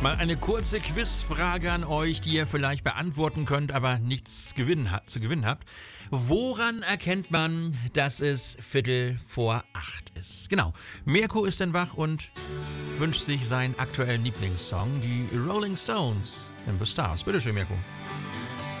Mal eine kurze Quizfrage an euch, die ihr vielleicht beantworten könnt, aber nichts zu gewinnen habt. Woran erkennt man, dass es 7:45 ist? Genau, Mirko ist dann wach und wünscht sich seinen aktuellen Lieblingssong, die Rolling Stones, in The Stars. Bitteschön, Mirko.